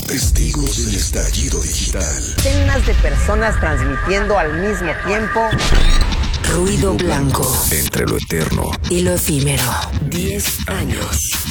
Testigos del estallido digital. Decenas de personas transmitiendo al mismo tiempo. Ruido blanco. Entre lo eterno y lo efímero. 10 años.